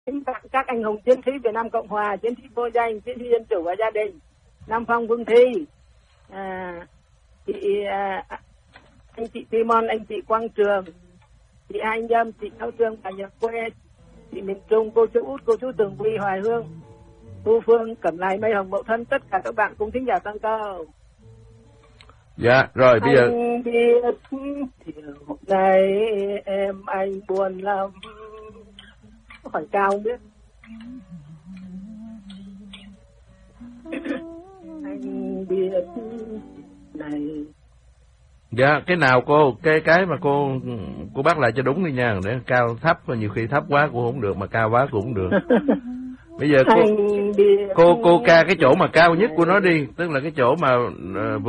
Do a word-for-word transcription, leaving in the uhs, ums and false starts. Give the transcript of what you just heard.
kính tặng các anh hùng chiến sĩ Việt Nam Cộng Hòa, chiến sĩ vô danh, chiến sĩ dân chủ và gia đình, Nam Phong Vương Thi, à, chị à, anh chị Timon, anh chị Quang Trường, chị Hai Anh Nhâm, chị Cao Trương, bà Nhật Quê, chị Miền Trung, cô chú Út, cô chú Tường Vi, Hoài Hương, Thu Phương, Cẩm Lài, Mây Hồng, Mậu Thân, tất cả các bạn cùng thính giả tăng cao. Dạ, rồi bây giờ Anh biết chiều nay em anh buồn lắm. Có phải cao không biết. Anh biết này. dạ, cái nào cô, cái cái mà cô cô bắt lại cho đúng đi nha, để cao thấp, nhiều khi thấp quá cũng không được mà cao quá cũng không được. Bây giờ cô cô cô ca cái chỗ mà cao nhất của nó đi, tức là cái chỗ mà uh,